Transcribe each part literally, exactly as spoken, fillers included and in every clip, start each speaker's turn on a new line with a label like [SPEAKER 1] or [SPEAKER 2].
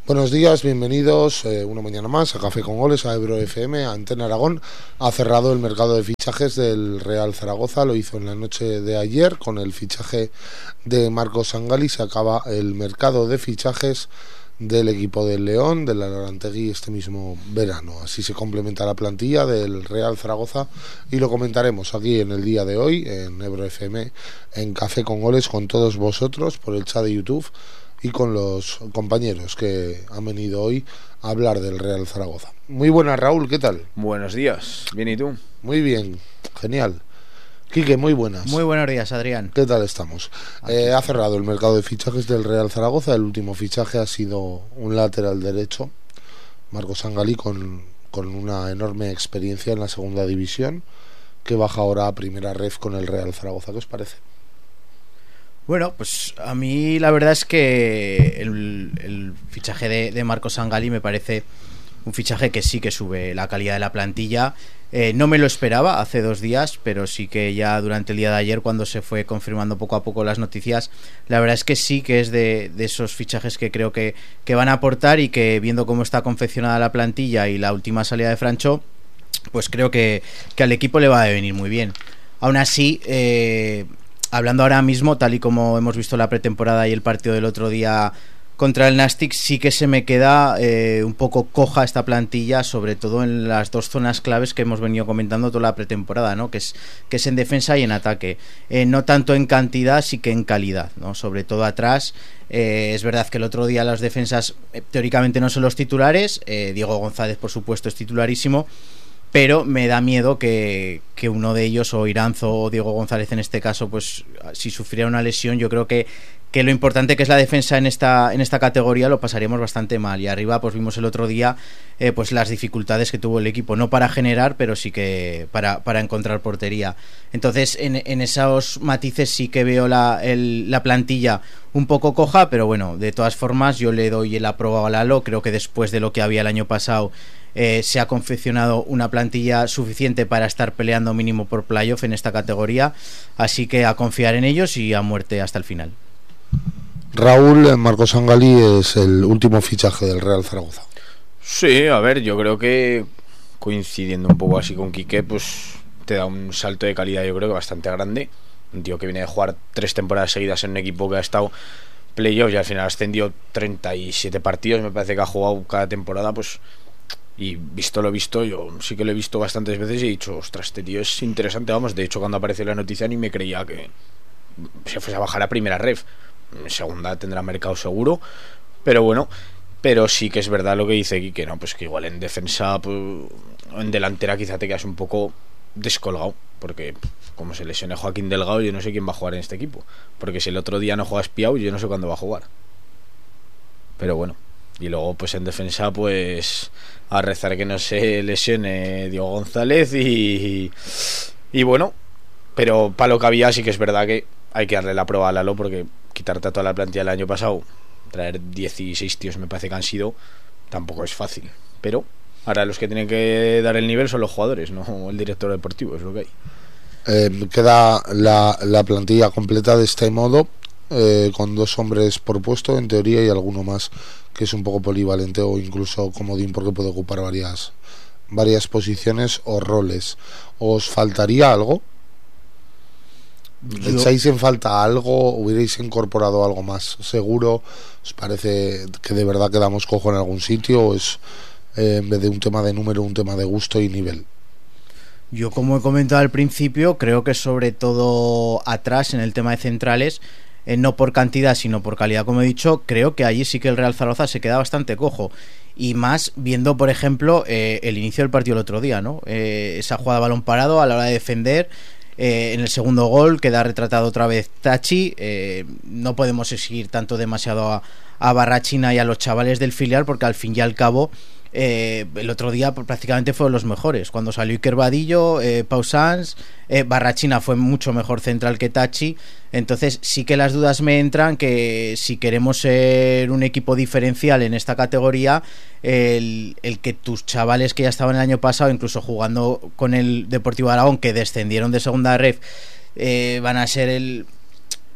[SPEAKER 1] Buenos días, bienvenidos eh, una mañana más a Café con Goles, a Ebro F M, a Antena Aragón. Ha cerrado el mercado de fichajes del Real Zaragoza, lo hizo en la noche de ayer con el fichaje de Marcos Sangalli. Se acaba el mercado de fichajes del equipo del León, del Arantegui, este mismo verano. Así se complementa la plantilla del Real Zaragoza y lo comentaremos aquí en el día de hoy en Ebro F M, en Café con Goles, con todos vosotros por el chat de YouTube y con los compañeros que han venido hoy a hablar del Real Zaragoza. Muy buenas, Raúl, ¿qué tal?
[SPEAKER 2] Buenos días, ¿bien y tú?
[SPEAKER 1] Muy bien, genial. Quique, muy buenas.
[SPEAKER 3] Muy buenos días, Adrián.
[SPEAKER 1] ¿Qué tal estamos? Eh, ha cerrado el mercado de fichajes del Real Zaragoza. El último fichaje ha sido un lateral derecho, Marcos Sangalli, con, con una enorme experiencia en la segunda división, que baja ahora a primera ref con el Real Zaragoza. ¿Qué os parece?
[SPEAKER 3] Bueno, pues a mí la verdad es que el, el fichaje de, de Marcos Sangalli me parece un fichaje que sí que sube la calidad de la plantilla. Eh, no me lo esperaba hace dos días, pero sí que ya durante el día de ayer, cuando se fue confirmando poco a poco las noticias, la verdad es que sí que es de, de esos fichajes que creo que, que van a aportar, y que viendo cómo está confeccionada la plantilla y la última salida de Francho, pues creo que, que al equipo le va a venir muy bien. Aún así, eh, hablando ahora mismo, tal y como hemos visto la pretemporada y el partido del otro día contra el Nàstic, sí que se me queda eh, un poco coja esta plantilla, sobre todo en las dos zonas claves que hemos venido comentando toda la pretemporada, ¿no? Que es, que es en defensa y en ataque. Eh, no tanto en cantidad, sí que en calidad, ¿no? Sobre todo atrás. Eh, es verdad que el otro día las defensas eh, teóricamente no son los titulares. Eh, Diego González, por supuesto, es titularísimo, pero me da miedo que, que uno de ellos, o Iranzo o Diego González en este caso, pues si sufriera una lesión, yo creo que, que lo importante que es la defensa en esta, en esta categoría lo pasaríamos bastante mal. Y arriba pues vimos el otro día eh, pues las dificultades que tuvo el equipo, no para generar, pero sí que para, para encontrar portería. Entonces en, en esos matices sí que veo la, el, la plantilla un poco coja, pero bueno, de todas formas yo le doy el aprobado a Lalo. Creo que después de lo que había el año pasado, Eh, se ha confeccionado una plantilla suficiente para estar peleando mínimo por playoff en esta categoría, así que a confiar en ellos y a muerte hasta el final.
[SPEAKER 1] Raúl, Marcos Sangalli es el último fichaje del Real Zaragoza.
[SPEAKER 2] Sí, a ver, yo creo que coincidiendo un poco así con Quique, pues te da un salto de calidad, yo creo que bastante grande. Un tío que viene de jugar tres temporadas seguidas en un equipo que ha estado playoff y al final ascendió treinta y siete partidos, me parece que ha jugado cada temporada, pues. Y visto lo visto, yo sí que lo he visto bastantes veces y he dicho, ostras, este tío es interesante, vamos. De hecho, cuando apareció la noticia ni me creía que se fuese a bajar a primera ref. En segunda tendrá mercado seguro, pero bueno, pero sí que es verdad lo que dice Quique, ¿no? Pues que igual en defensa, pues, en delantera quizá te quedas un poco descolgado, porque como se lesione Joaquín Delgado, yo no sé quién va a jugar en este equipo, porque si el otro día no juega Espiau, yo no sé cuándo va a jugar. Pero bueno, y luego pues en defensa, pues a rezar que no se lesione Diego González y, y bueno, pero para lo que había sí que es verdad que hay que darle la prueba a Lalo, porque quitarte a toda la plantilla del año pasado, traer dieciséis tíos me parece que han sido, tampoco es fácil, pero ahora los que tienen que dar el nivel son los jugadores, no el director deportivo, es lo que hay.
[SPEAKER 1] Eh, queda la, la plantilla completa de este modo, eh, con dos hombres por puesto en teoría y alguno más que es un poco polivalente o incluso comodín, porque puede ocupar varias varias posiciones o roles. ¿Os faltaría algo?
[SPEAKER 3] Yo...
[SPEAKER 1] ¿Echáis en falta algo? ¿Hubierais incorporado algo más seguro? ¿Os parece que de verdad quedamos cojo en algún sitio, o es eh, en vez de un tema de número, un tema de gusto y nivel?
[SPEAKER 3] Yo, como he comentado al principio, creo que sobre todo atrás, en el tema de centrales, Eh, no por cantidad sino por calidad, como he dicho, creo que allí sí que el Real Zaragoza se queda bastante cojo, y más viendo por ejemplo eh, el inicio del partido el otro día, ¿no? Eh, esa jugada de balón parado a la hora de defender, eh, en el segundo gol queda retratado otra vez Tachi. Eh, no podemos exigir tanto demasiado a, a Barrachina y a los chavales del filial, porque al fin y al cabo Eh, el otro día prácticamente fueron los mejores. Cuando salió Iker Vadillo, eh, Pau Sanz, eh, Barrachina fue mucho mejor central que Tachi. Entonces sí que las dudas me entran, que si queremos ser un equipo diferencial en esta categoría, el, el que tus chavales que ya estaban el año pasado, incluso jugando con el Deportivo Aragón, que descendieron de segunda ref, eh, van a ser el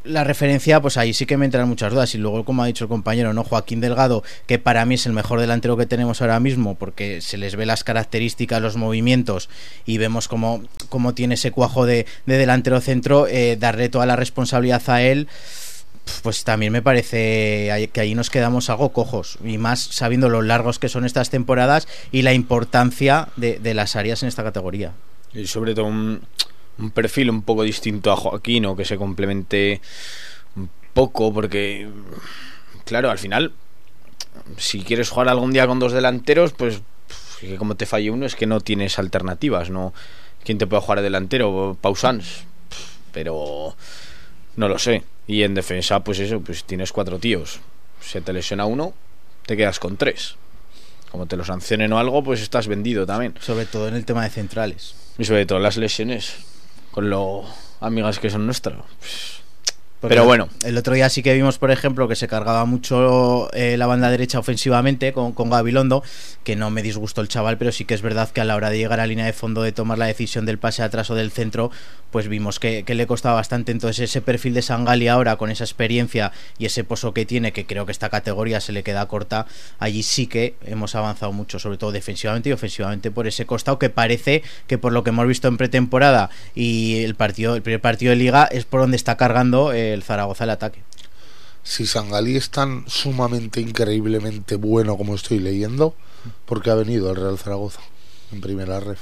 [SPEAKER 3] la referencia, pues ahí sí que me entran muchas dudas. Y luego, como ha dicho el compañero, ¿no? Joaquín Delgado, que para mí es el mejor delantero que tenemos ahora mismo, porque se les ve las características, los movimientos, y vemos cómo, cómo tiene ese cuajo de, de delantero centro. Eh, darle toda la responsabilidad a él, pues también me parece que ahí nos quedamos algo cojos, y más sabiendo lo largos que son estas temporadas y la importancia de, de las áreas en esta categoría.
[SPEAKER 2] Y sobre todo un, un perfil un poco distinto a Joaquín, o que se complemente un poco, porque claro, al final, si quieres jugar algún día con dos delanteros, pues que como te falle uno es que no tienes alternativas, ¿no? ¿Quién te puede jugar de delantero? Pausans, pero no lo sé. Y en defensa, pues eso, pues tienes cuatro tíos. Se te lesiona uno, te quedas con tres. Como te lo sancionen o algo, pues estás vendido también.
[SPEAKER 3] Sobre todo en el tema de centrales.
[SPEAKER 2] Y sobre todo las lesiones, con lo amigas que son nuestras. Pues... Pero bueno.
[SPEAKER 3] El otro día sí que vimos, por ejemplo, que se cargaba mucho eh, la banda derecha ofensivamente con, con Gabilondo, que no me disgustó el chaval, pero sí que es verdad que a la hora de llegar a línea de fondo, de tomar la decisión del pase atrás o del centro, pues vimos que, que le costaba bastante. Entonces ese perfil de Sangali ahora, con esa experiencia y ese pozo que tiene, que creo que esta categoría se le queda corta, allí sí que hemos avanzado mucho, sobre todo defensivamente y ofensivamente por ese costado, que parece que por lo que hemos visto en pretemporada y el partido, el primer partido de Liga, es por donde está cargando eh, el Zaragoza el ataque.
[SPEAKER 1] Si Sangali es tan sumamente increíblemente bueno como estoy leyendo, ¿por qué ha venido el Real Zaragoza en primera ref?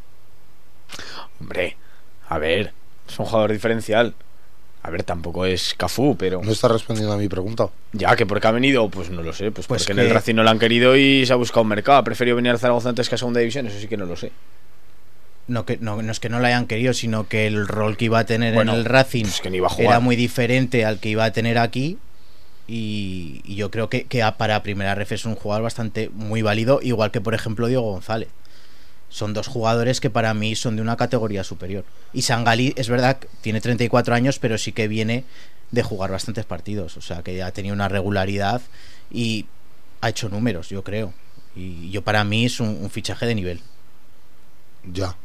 [SPEAKER 2] Hombre, a ver, es un jugador diferencial. A ver, tampoco es Cafú, pero...
[SPEAKER 1] No está respondiendo a mi pregunta.
[SPEAKER 2] Ya, que por qué ha venido, pues no lo sé. Pues,
[SPEAKER 3] pues
[SPEAKER 2] porque
[SPEAKER 3] que...
[SPEAKER 2] en el Racing no lo han querido y se ha buscado un mercado. Ha preferido venir al Zaragoza antes que a segunda división, eso sí que no lo sé.
[SPEAKER 3] No, que, no, no es que no lo hayan querido, sino que el rol que iba a tener
[SPEAKER 2] bueno,
[SPEAKER 3] en el Racing
[SPEAKER 2] pues que ni iba a jugar.
[SPEAKER 3] Era muy diferente al que iba a tener aquí. Y, y yo creo que, que para primera ref es un jugador bastante muy válido, igual que por ejemplo Diego González. Son dos jugadores que para mí son de una categoría superior. Y Sangali, es verdad, tiene treinta y cuatro años, pero sí que viene de jugar bastantes partidos. O sea, que ya ha tenido una regularidad y ha hecho números, yo creo. Y yo para mí es un, un fichaje de nivel.
[SPEAKER 1] Ya.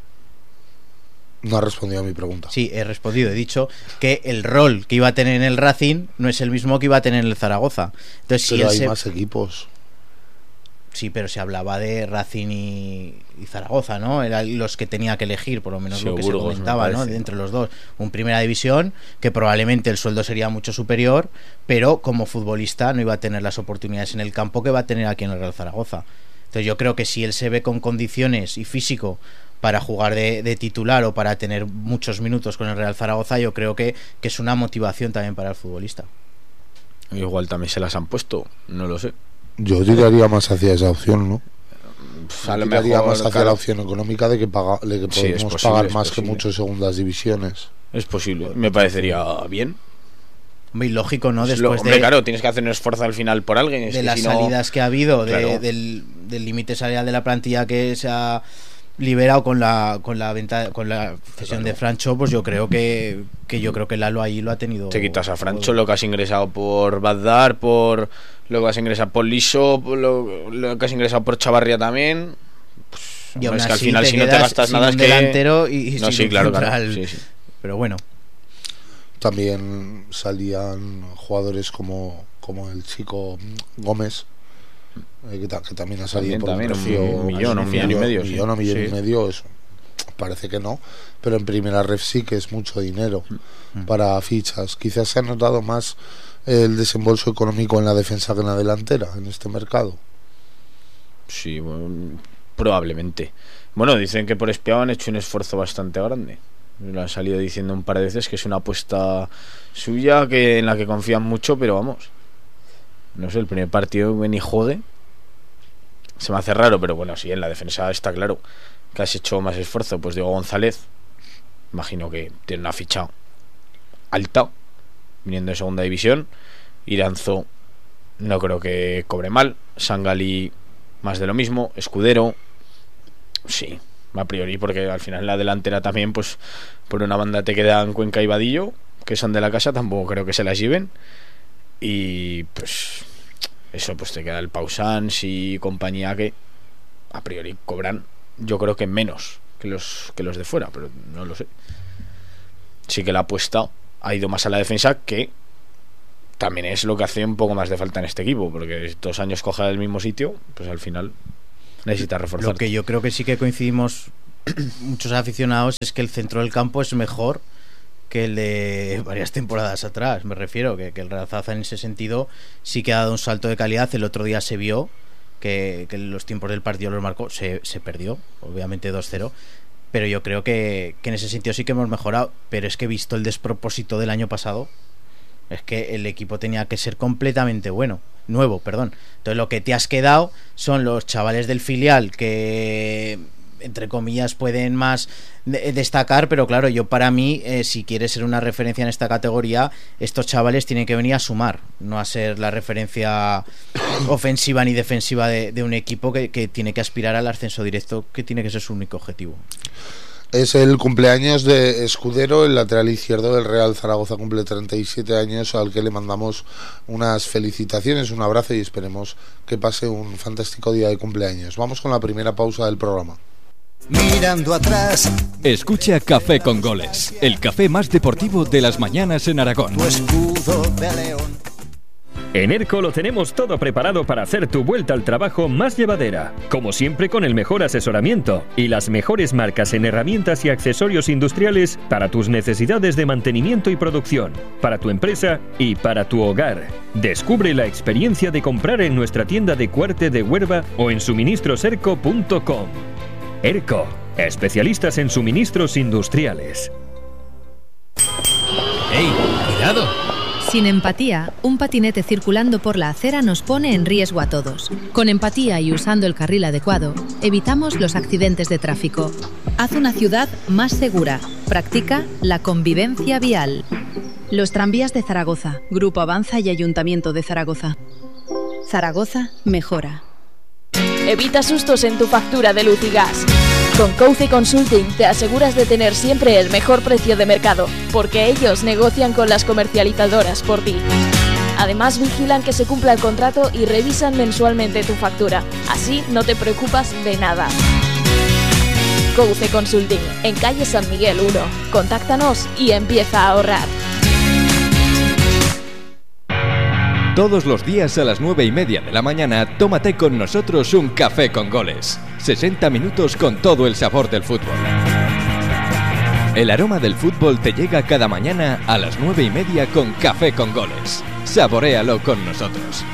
[SPEAKER 1] No ha respondido a mi pregunta.
[SPEAKER 3] Sí, he respondido, he dicho que el rol que iba a tener en el Racing no es el mismo que iba a tener en el Zaragoza. Entonces,
[SPEAKER 1] pero
[SPEAKER 3] si
[SPEAKER 1] hay
[SPEAKER 3] se...
[SPEAKER 1] más equipos.
[SPEAKER 3] Sí, pero se hablaba de Racing y, y Zaragoza, ¿no? Eran los que tenía que elegir, por lo menos sí, lo que Burgos, se comentaba, ¿no? De entre los dos. Un primera división, que probablemente el sueldo sería mucho superior, pero como futbolista no iba a tener las oportunidades en el campo que va a tener aquí en el Real Zaragoza. Entonces yo creo que si él se ve con condiciones y físico para jugar de, de titular o para tener muchos minutos con el Real Zaragoza, yo creo que, que es una motivación también para el futbolista.
[SPEAKER 2] Igual también se las han puesto, no lo sé.
[SPEAKER 1] Yo tiraría más hacia esa opción, ¿no?
[SPEAKER 2] Pues a lo
[SPEAKER 1] tiraría
[SPEAKER 2] mejor,
[SPEAKER 1] más hacia
[SPEAKER 2] claro,
[SPEAKER 1] la opción económica de que, paga, de que podemos sí, posible, pagar más que muchas segundas divisiones.
[SPEAKER 2] Es posible, me parecería bien.
[SPEAKER 3] Muy lógico, ¿no?
[SPEAKER 2] Pues
[SPEAKER 3] Después
[SPEAKER 2] lo, hombre,
[SPEAKER 3] de,
[SPEAKER 2] claro, tienes que hacer un esfuerzo al final por alguien. Es
[SPEAKER 3] de
[SPEAKER 2] que
[SPEAKER 3] las
[SPEAKER 2] si no...
[SPEAKER 3] salidas que ha habido,
[SPEAKER 2] claro.
[SPEAKER 3] de, del del límite salarial de la plantilla que se ha liberado con la con la venta con la cesión claro. de Francho, pues yo creo que, que yo creo que Lalo ahí lo ha tenido.
[SPEAKER 2] Te quitas a Francho todo. Lo que has ingresado por Bagdad, por lo que has ingresado por Liso, por lo, lo que has ingresado por Chavarria también. Pues,
[SPEAKER 3] y aún
[SPEAKER 2] es
[SPEAKER 3] así
[SPEAKER 2] que al final
[SPEAKER 3] te
[SPEAKER 2] si no te gastas nada es que
[SPEAKER 3] delantero y, y
[SPEAKER 2] no,
[SPEAKER 3] sin
[SPEAKER 2] sí, claro,
[SPEAKER 3] central.
[SPEAKER 2] claro. Sí, sí.
[SPEAKER 3] Pero bueno.
[SPEAKER 1] También salían jugadores como, como el chico Gómez, eh, que, ta, que también ha salido
[SPEAKER 2] también,
[SPEAKER 1] por
[SPEAKER 2] también,
[SPEAKER 1] un precio
[SPEAKER 2] un millón, un millón y medio,
[SPEAKER 1] un
[SPEAKER 2] sí.
[SPEAKER 1] millón, un millón
[SPEAKER 2] sí.
[SPEAKER 1] y medio, eso parece que no, pero en primera ref sí que es mucho dinero mm. para fichas. Quizás se ha notado más el desembolso económico en la defensa que en la delantera en este mercado.
[SPEAKER 2] Sí, bueno, probablemente. Bueno, dicen que por Espiao han hecho un esfuerzo bastante grande. Lo han salido diciendo un par de veces que es una apuesta suya, que en la que confían mucho, pero vamos, no sé, el primer partido ven y juegue, se me hace raro, pero bueno, sí, en la defensa está claro que has hecho más esfuerzo. Pues Diego González, imagino que tiene una ficha alta, viniendo de segunda división. Iranzo no creo que cobre mal. Sangali más de lo mismo. Escudero, sí, a priori, porque al final en la delantera también, pues por una banda te quedan Cuenca y Vadillo, que son de la casa, tampoco creo que se las lleven. Y pues eso, pues te queda el Pausans y compañía, que a priori cobran, yo creo que menos que los que los de fuera, pero no lo sé. Sí que la apuesta ha ido más a la defensa, que también es lo que hace un poco más de falta en este equipo, porque dos años coja el mismo sitio, pues al final necesita reforzar.
[SPEAKER 3] Lo que yo creo que sí que coincidimos muchos aficionados es que el centro del campo es mejor que el de varias temporadas atrás. Me refiero que, que el Real Zaragoza en ese sentido sí que ha dado un salto de calidad. El otro día se vio que, que los tiempos del partido los marcó, se, se perdió, obviamente dos cero, pero yo creo que, que en ese sentido sí que hemos mejorado. Pero es que he visto el despropósito del año pasado, es que el equipo tenía que ser completamente bueno, nuevo, perdón. Entonces lo que te has quedado son los chavales del filial que, entre comillas, pueden más de- destacar, pero claro, yo para mí, eh, si quieres ser una referencia en esta categoría, estos chavales tienen que venir a sumar, no a ser la referencia ofensiva ni defensiva de, de un equipo que, que tiene que aspirar al ascenso directo, que tiene que ser su único objetivo.
[SPEAKER 1] Es el cumpleaños de Escudero, el lateral izquierdo del Real Zaragoza, cumple treinta y siete años, al que le mandamos unas felicitaciones, un abrazo y esperemos que pase un fantástico día de cumpleaños. Vamos con la primera pausa del programa.
[SPEAKER 4] Mirando atrás,
[SPEAKER 5] Escucha Café con Goles, el café más deportivo de las mañanas en Aragón.
[SPEAKER 4] tu escudo de león.
[SPEAKER 6] En ERCO lo tenemos todo preparado para hacer tu vuelta al trabajo más llevadera. Como siempre, con el mejor asesoramiento y las mejores marcas en herramientas y accesorios industriales para tus necesidades de mantenimiento y producción, para tu empresa y para tu hogar. Descubre la experiencia de comprar en nuestra tienda de Cuarte de Huerva o en suministros erco punto com. ERCO, especialistas en suministros industriales.
[SPEAKER 5] ¡Ey, cuidado!
[SPEAKER 7] Sin empatía, un patinete circulando por la acera nos pone en riesgo a todos. Con empatía y usando el carril adecuado, evitamos los accidentes de tráfico. Haz una ciudad más segura. Practica la convivencia vial.
[SPEAKER 8] Los tranvías de Zaragoza, Grupo Avanza y Ayuntamiento de Zaragoza. Zaragoza mejora.
[SPEAKER 9] Evita sustos en tu factura de luz y gas. Con Couce Consulting te aseguras de tener siempre el mejor precio de mercado, porque ellos negocian con las comercializadoras por ti. Además, vigilan que se cumpla el contrato y revisan mensualmente tu factura. Así no te preocupas de nada. Couce Consulting, en calle San Miguel uno. Contáctanos y empieza a ahorrar.
[SPEAKER 5] Todos los días a las nueve y media de la mañana, tómate con nosotros un Café con Goles. sesenta minutos con todo el sabor del fútbol. El aroma del fútbol te llega cada mañana a las nueve y media con Café con Goles. Saboréalo con nosotros.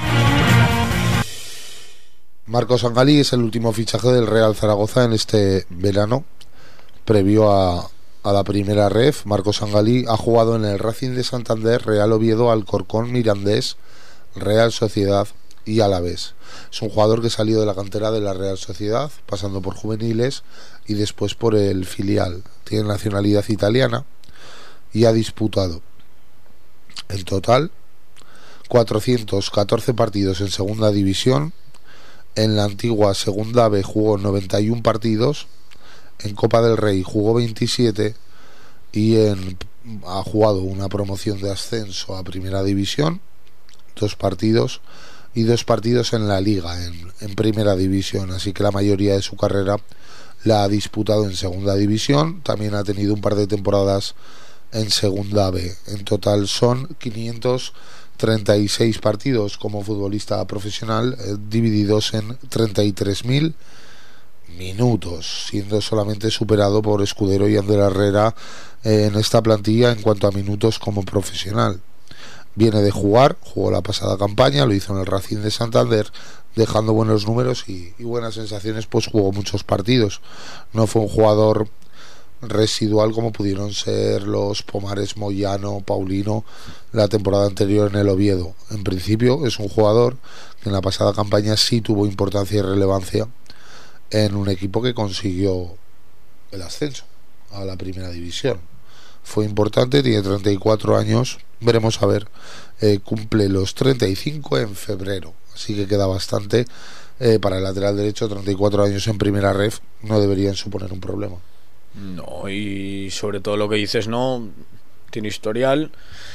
[SPEAKER 1] Marcos Sangalí es el último fichaje del Real Zaragoza en este verano, previo a, a la primera ref. Marcos Sangalí ha jugado en el Racing de Santander, Real Oviedo, Alcorcón, Mirandés, Real Sociedad y Alavés. Es un jugador que ha salido de la cantera de la Real Sociedad, pasando por juveniles y después por el filial. Tiene nacionalidad italiana y ha disputado en total cuatrocientos catorce partidos en segunda división. En la antigua segunda B jugó noventa y uno partidos, en Copa del Rey jugó veintisiete y en, ha jugado una promoción de ascenso a primera división, dos partidos, y dos partidos en la Liga, en, en primera división, así que la mayoría de su carrera la ha disputado en segunda división. También ha tenido un par de temporadas en segunda B. En total son quinientos treinta y seis partidos como futbolista profesional, eh, divididos en treinta y tres mil minutos, siendo solamente superado por Escudero y Ander Herrera eh, en esta plantilla en cuanto a minutos como profesional. Viene de jugar, jugó la pasada campaña, lo hizo en el Racing de Santander, dejando buenos números y, y buenas sensaciones, pues jugó muchos partidos. No fue un jugador residual como pudieron ser los Pomares, Moyano, Paulino la temporada anterior en el Oviedo. En principio es un jugador que en la pasada campaña sí tuvo importancia y relevancia en un equipo que consiguió el ascenso a la primera división. Fue importante, tiene treinta y cuatro años, veremos a ver, eh, cumple los treinta y cinco en febrero, así que queda bastante eh, para el lateral derecho. Treinta y cuatro años en primera ref no deberían suponer un problema.
[SPEAKER 2] No, y sobre todo lo que dices, no tiene historial,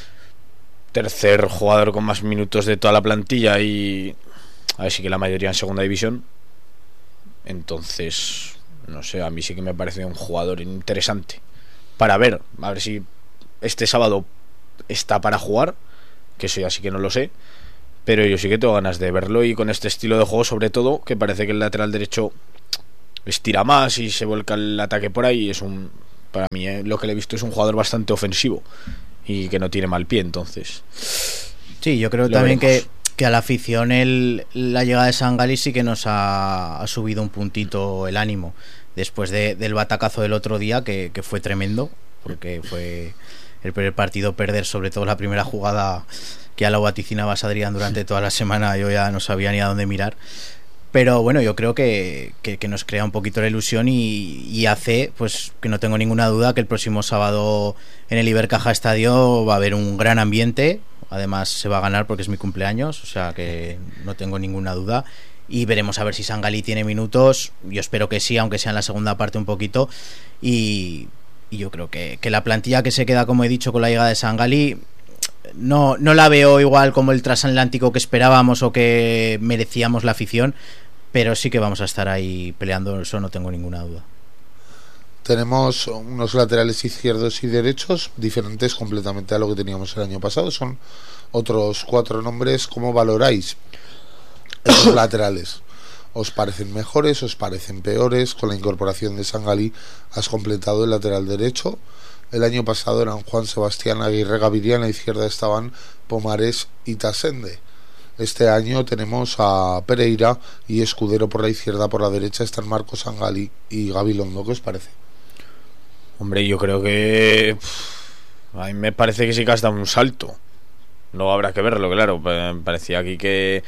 [SPEAKER 2] tercer jugador con más minutos de toda la plantilla y a ver si que la mayoría en segunda división. Entonces, no sé, a mí sí que me parece un jugador interesante para ver, a ver si este sábado está para jugar, que eso ya sí que no lo sé, pero yo sí que tengo ganas de verlo, y con este estilo de juego sobre todo, que parece que el lateral derecho estira más y se vuelca el ataque por ahí, y es un, para mí eh, lo que le he visto es un jugador bastante ofensivo y que no tiene mal pie, entonces
[SPEAKER 3] sí, yo creo también que, que a la afición el, la llegada de Sangalí sí que nos ha, ha subido un puntito el ánimo después de, del batacazo del otro día, que, que fue tremendo, porque fue el primer partido perder, sobre todo la primera jugada, que ya lo vaticinabas, Adrián, durante toda la semana, yo ya no sabía ni a dónde mirar. Pero bueno, yo creo que, que, que nos crea un poquito la ilusión y, y hace, pues que no tengo ninguna duda que el próximo sábado en el Ibercaja Estadio va a haber un gran ambiente. Además se va a ganar porque es mi cumpleaños, o sea que no tengo ninguna duda. Y veremos a ver si Sangalí tiene minutos. Yo espero que sí, aunque sea en la segunda parte un poquito. Y, y yo creo que, que la plantilla que se queda, como he dicho, con la llegada de Sangalí, no, no la veo igual como el transatlántico que esperábamos o que merecíamos la afición, pero sí que vamos a estar ahí peleando, eso no tengo ninguna duda.
[SPEAKER 1] Tenemos unos laterales izquierdos y derechos diferentes completamente a lo que teníamos el año pasado. Son otros cuatro nombres. ¿Cómo valoráis esos laterales? ¿Os parecen mejores? ¿Os parecen peores? Con la incorporación de Sangalí has completado el lateral derecho. El año pasado eran Juan Sebastián Aguirre Gaviria, en la izquierda estaban Pomares y Tasende. Este año tenemos a Pereira y Escudero por la izquierda, por la derecha están Marco Sangalí y Gabilondo. ¿Qué os parece?
[SPEAKER 2] Hombre, yo creo que pff, a mí me parece que sí que has dado un salto. Luego habrá que verlo, claro. Me parecía aquí que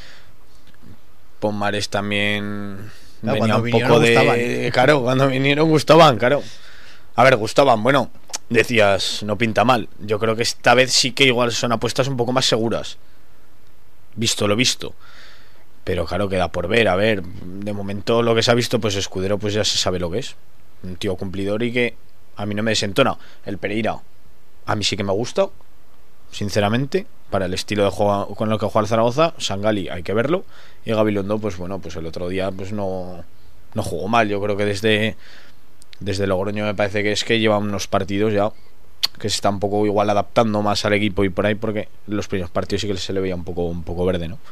[SPEAKER 2] Pomares también claro, venía un poco de gustaban. Claro, cuando vinieron gustaban, claro. A ver, gustaban, bueno, decías, no pinta mal. Yo creo que esta vez sí que igual son apuestas un poco más seguras, visto lo visto. Pero claro, queda por ver. A ver, de momento lo que se ha visto, pues Escudero pues ya se sabe lo que es. Un tío cumplidor y que a mí no me desentona. El Pereira a mí sí que me gusta, sinceramente, para el estilo de juego con el que juega el Zaragoza. Sangalí hay que verlo. Y Gabilondo, pues bueno, pues el otro día pues no, no jugó mal. Yo creo que desde Desde Logroño me parece que es que lleva unos partidos ya que se está un poco igual adaptando más al equipo y por ahí, porque los primeros partidos sí que se le veía un poco un poco verde, ¿no?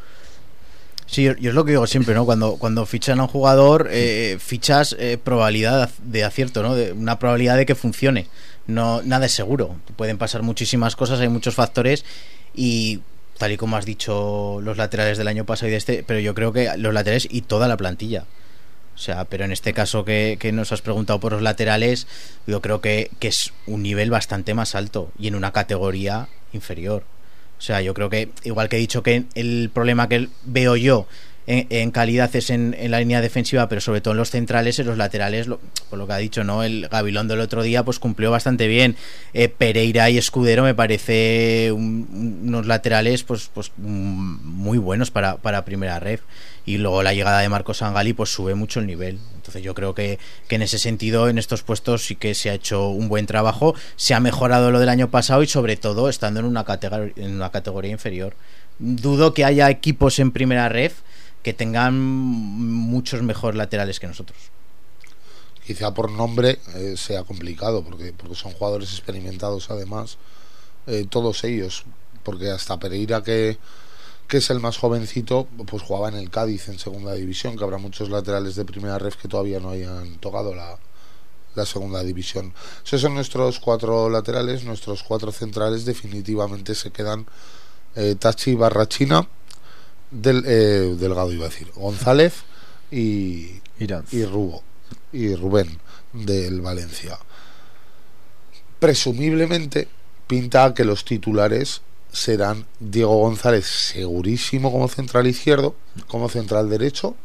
[SPEAKER 3] Sí, yo es lo que digo siempre, ¿no? Cuando, cuando fichan a un jugador, eh, fichas eh, probabilidad de acierto, ¿no? De, una probabilidad de que funcione. No, nada es seguro. Pueden pasar muchísimas cosas, hay muchos factores y tal y como has dicho los laterales del año pasado y de este, pero yo creo que los laterales y toda la plantilla. O sea, pero en este caso que, que nos has preguntado por los laterales, yo creo que, que es un nivel bastante más alto y en una categoría inferior. O sea, yo creo que, igual que he dicho que el problema que veo yo en, en calidad es en, en la línea defensiva, pero sobre todo en los centrales, en los laterales, lo, por lo que ha dicho, ¿no? El Gabilondo el otro día pues cumplió bastante bien. Eh, Pereira y Escudero me parece un, unos laterales pues, pues muy buenos para, para primera ref. Y luego la llegada de Marco Sangalí pues sube mucho el nivel. Entonces yo creo que, que en ese sentido, en estos puestos sí que se ha hecho un buen trabajo, se ha mejorado lo del año pasado y sobre todo estando en una categoría, en una categoría inferior. Dudo que haya equipos en primera ref que tengan muchos mejores laterales que nosotros.
[SPEAKER 1] Quizá por nombre eh, sea complicado, porque, porque son jugadores experimentados además, eh, todos ellos, porque hasta Pereira, que que es el más jovencito, pues jugaba en el Cádiz en segunda división, que habrá muchos laterales de primera ref que todavía no hayan tocado la, la segunda división. Esos son nuestros cuatro laterales. Nuestros cuatro centrales definitivamente se quedan eh, Tachi, Barrachina, del, eh, Delgado iba a decir, González y, y Rubo y Rubén del Valencia. Presumiblemente pinta que los titulares serán Diego González segurísimo como central izquierdo, como central derecho,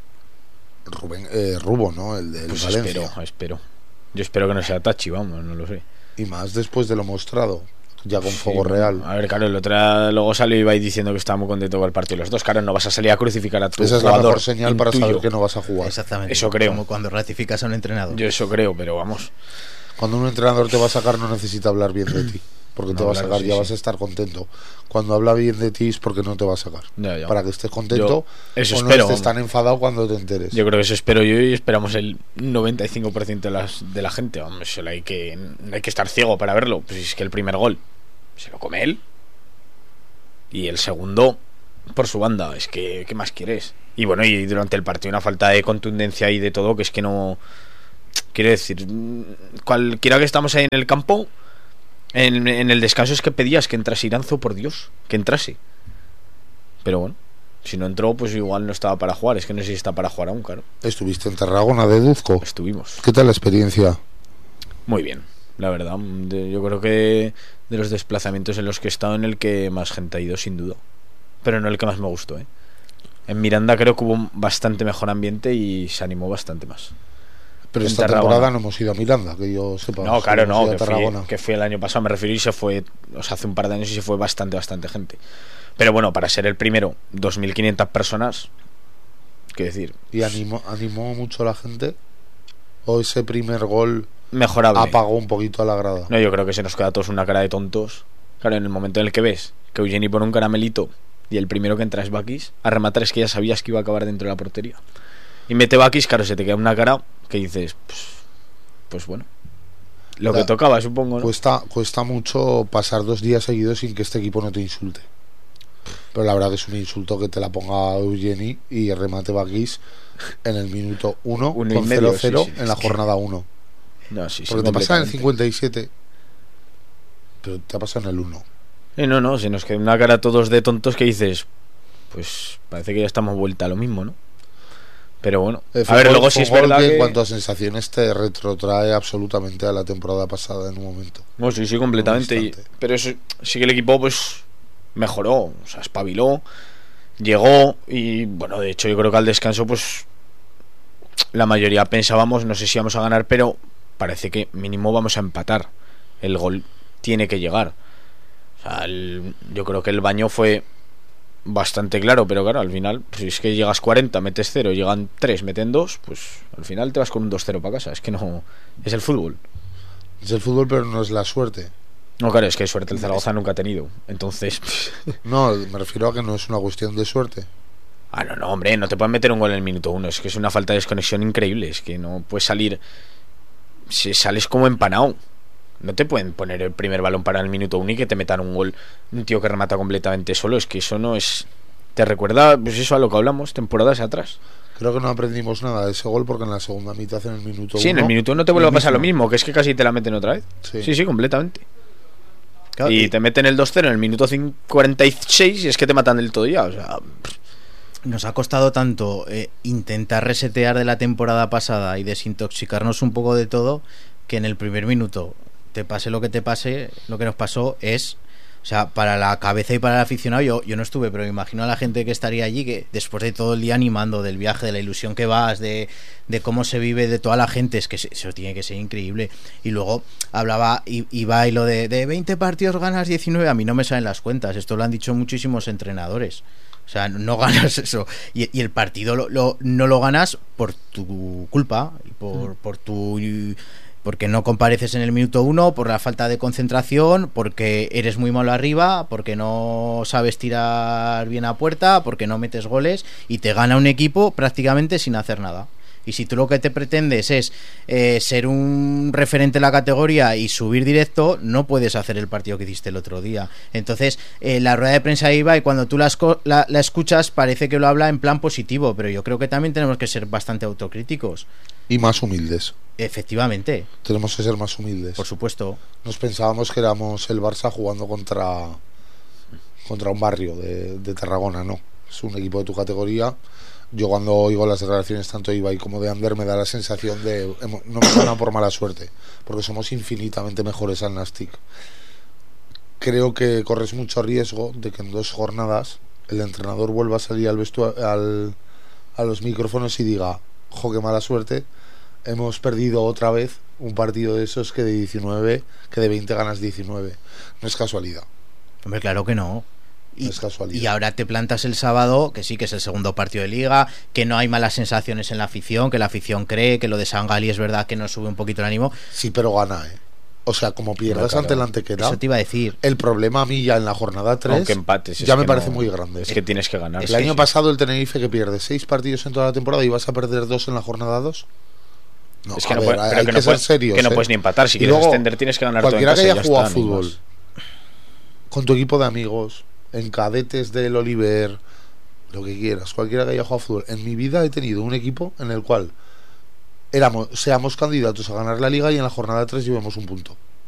[SPEAKER 1] Rubén eh, Rubo, ¿no? El del
[SPEAKER 2] pues
[SPEAKER 1] Valencia.
[SPEAKER 2] Espero, espero. Yo espero que no sea Tachi, vamos, no lo sé.
[SPEAKER 1] Y más después de lo mostrado, ya con sí, fuego real.
[SPEAKER 2] A ver, claro, el otro luego salió y iba diciendo que estaba muy contento con el partido. Los dos, claro, no vas a salir a crucificar a tu
[SPEAKER 1] Esa
[SPEAKER 2] jugador.
[SPEAKER 1] Esa es la mejor señal para saber que no vas a jugar.
[SPEAKER 3] Exactamente.
[SPEAKER 2] Eso creo.
[SPEAKER 3] Como cuando ratificas a un entrenador.
[SPEAKER 2] Yo eso creo, pero vamos.
[SPEAKER 1] Cuando un entrenador te va a sacar no necesita hablar bien de ti, porque no, te va a sacar, sí, ya sí. vas a estar contento. Cuando habla bien de ti es porque no te va a sacar. Ya, ya. Para que estés contento, yo eso o no espero, estés tan enfadado cuando te enteres.
[SPEAKER 2] Yo creo que eso espero yo y esperamos el noventa y cinco por ciento de, las, de la gente. Vamos, hay que, hay que estar ciego para verlo. Pues es que el primer gol se lo come él. Y el segundo por su banda. Es que, ¿qué más quieres? Y bueno, y durante el partido una falta de contundencia y de todo, que es que no... Quiero decir, cualquiera que estamos ahí en el campo, en, en el descanso es que pedías que entrase Iranzo, por Dios, que entrase. Pero bueno, si no entró, pues igual no estaba para jugar. Es que no sé si está para jugar aún, claro.
[SPEAKER 1] ¿Estuviste en Tarragona, deduzco?
[SPEAKER 2] Estuvimos.
[SPEAKER 1] ¿Qué tal la experiencia?
[SPEAKER 2] Muy bien, la verdad. De, yo creo que de los desplazamientos en los que he estado, en el que más gente ha ido, sin duda. Pero no el que más me gustó, ¿eh? En Miranda creo que hubo bastante mejor ambiente y se animó bastante más.
[SPEAKER 1] Pero esta temporada no hemos ido a Miranda, que yo sepa.
[SPEAKER 2] No, claro, no, que fui, que fui el año pasado, me refiero, y se fue, o sea, hace un par de años y se fue bastante, bastante gente. Pero bueno, para ser el primero, dos mil quinientas personas, qué decir.
[SPEAKER 1] ¿Y animó, animó mucho a la gente? ¿O ese primer gol
[SPEAKER 2] mejorable
[SPEAKER 1] apagó un poquito a la grada?
[SPEAKER 2] No, yo creo que se nos queda a todos una cara de tontos. Claro, en el momento en el que ves que Eugeni pone un caramelito y el primero que entra es Bakis, a rematar es que ya sabías que iba a acabar dentro de la portería. Y mete Bakis, claro, se te queda una cara que dices, pues, pues bueno, lo la, que tocaba, supongo, ¿no?
[SPEAKER 1] Cuesta, cuesta mucho pasar dos días seguidos sin que este equipo no te insulte. Pero la verdad que es un insulto que te la ponga Eugeni y remate Bakis en el minuto uno con cero cero sí, sí, en la jornada uno.
[SPEAKER 2] No, sí, sí,
[SPEAKER 1] porque te pasa en el cincuenta y siete, pero te ha pasado en el uno.
[SPEAKER 2] Eh, no, no, se nos queda una cara todos de tontos que dices, pues parece que ya estamos vuelta a lo mismo, ¿no? Pero bueno,
[SPEAKER 1] eh,
[SPEAKER 2] a ver, luego si es verdad que...
[SPEAKER 1] En cuanto a sensaciones te retrotrae absolutamente a la temporada pasada en un momento.
[SPEAKER 2] No, sí, sí, completamente. Y, pero eso, sí que el equipo pues mejoró, o sea, espabiló, llegó y bueno, de hecho yo creo que al descanso pues la mayoría pensábamos, no sé si vamos a ganar, pero parece que mínimo vamos a empatar. El gol tiene que llegar. O sea, el, yo creo que el baño fue bastante claro, pero claro, al final, pues si es que llegas cuarenta, metes cero, llegan tres, meten dos, pues al final te vas con un dos cero para casa. Es que no, es el fútbol.
[SPEAKER 1] Es el fútbol, pero no es la suerte.
[SPEAKER 2] No, claro, es que suerte el Zaragoza nunca ha tenido. Entonces...
[SPEAKER 1] No, me refiero a que no es una cuestión de suerte.
[SPEAKER 2] Ah, no, no, hombre, no te pueden meter un gol en el minuto uno. Es que es una falta de desconexión increíble. Es que no puedes salir... Si sales como empanado. No te pueden poner el primer balón para el minuto uno y que te metan un gol. Un tío que remata completamente solo. Es que eso no es... Te recuerda, pues eso a lo que hablamos temporadas atrás.
[SPEAKER 1] Creo que no aprendimos nada de ese gol porque en la segunda mitad, en el minuto
[SPEAKER 2] Sí, uno, en el minuto uno te vuelve a pasar lo mismo, que es que casi te la meten otra vez.
[SPEAKER 1] Sí,
[SPEAKER 2] sí, sí, completamente.
[SPEAKER 3] Claro,
[SPEAKER 2] y,
[SPEAKER 3] y
[SPEAKER 2] te meten el dos cero en el minuto cuarenta y seis y es que te matan del todo ya. O sea...
[SPEAKER 3] Nos ha costado tanto eh, intentar resetear de la temporada pasada y desintoxicarnos un poco de todo, que en el primer minuto, te pase lo que te pase, lo que nos pasó es... O sea, para la cabeza y para el aficionado, yo, yo no estuve, pero me imagino a la gente que estaría allí, que después de todo el día animando, del viaje, de la ilusión que vas, de, de cómo se vive, de toda la gente, es que eso tiene que ser increíble. Y luego hablaba, iba y lo de, de veinte partidos ganas diecinueve, a mí no me salen las cuentas, esto lo han dicho muchísimos entrenadores. O sea, no ganas eso. Y, y el partido lo, lo, no lo ganas por tu culpa, y por, mm. por tu... porque no compareces en el minuto uno, por la falta de concentración, porque eres muy malo arriba, porque no sabes tirar bien a puerta, porque no metes goles y te gana un equipo prácticamente sin hacer nada. Y si tú lo que te pretendes es eh, ser un referente en la categoría y subir directo, no puedes hacer el partido que hiciste el otro día. Entonces, eh, la rueda de prensa iba y cuando tú la, la, la escuchas parece que lo habla en plan positivo, pero yo creo que también tenemos que ser bastante autocríticos.
[SPEAKER 1] Y más humildes.
[SPEAKER 3] Efectivamente.
[SPEAKER 1] Tenemos que ser más humildes.
[SPEAKER 3] Por supuesto.
[SPEAKER 1] Nos pensábamos que éramos el Barça jugando contra contra un barrio de, de Tarragona, no. Es un equipo de tu categoría. Yo cuando oigo las declaraciones tanto de Ibai como de Ander me da la sensación de no me ganan por mala suerte, porque somos infinitamente mejores al Nastic. Creo que corres mucho riesgo de que en dos jornadas el entrenador vuelva a salir al vestu- al, a los micrófonos y diga, jo, qué mala suerte, hemos perdido otra vez un partido de esos que de diecinueve, que de veinte ganas diecinueve. No es casualidad.
[SPEAKER 3] Hombre, claro que no. Y,
[SPEAKER 1] no es casualidad.
[SPEAKER 3] Y ahora te plantas el sábado, que sí que es el segundo partido de liga, que no hay malas sensaciones en la afición, que la afición cree, que lo de Sangali es verdad que nos sube un poquito el ánimo.
[SPEAKER 1] Sí, pero gana, ¿eh? O sea, como pierdas claro, ante el Antequera.
[SPEAKER 3] Eso te iba a decir.
[SPEAKER 1] El problema a mí ya en la jornada tres,
[SPEAKER 2] aunque empates,
[SPEAKER 1] ya me parece
[SPEAKER 2] no,
[SPEAKER 1] muy grande.
[SPEAKER 2] Es que tienes que ganar.
[SPEAKER 1] El año sí. pasado el Tenerife que pierde seis partidos en toda la temporada y vas a perder dos en la jornada dos.
[SPEAKER 2] No, es que no, ver, puede, pero que, que no puedes, serios, que no
[SPEAKER 1] ¿eh?
[SPEAKER 2] puedes ni empatar. Si
[SPEAKER 1] y
[SPEAKER 2] quieres
[SPEAKER 1] luego,
[SPEAKER 2] extender tienes que ganar todo en
[SPEAKER 1] casa.
[SPEAKER 2] Cualquiera
[SPEAKER 1] que haya jugado a fútbol con tu equipo de amigos, en cadetes del Oliver, lo que quieras, cualquiera que haya jugado a fútbol. En mi vida he tenido un equipo en el cual éramos, seamos candidatos a ganar la liga y en la jornada tres llevemos un punto.